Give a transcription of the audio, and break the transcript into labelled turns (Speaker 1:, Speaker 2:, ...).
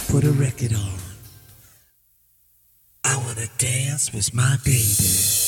Speaker 1: put a record on. I wanna dance with my baby.